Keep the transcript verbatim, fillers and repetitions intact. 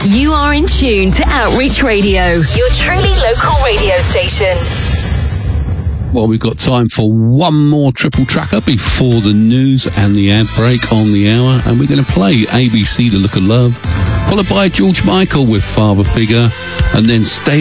You are in tune to Outreach Radio, your truly local radio station. Well, we've got time for one more triple tracker before the news and the ad break on the hour, and we're going to play A B C, The Look of Love, followed by George Michael with Father Figure, and then Stay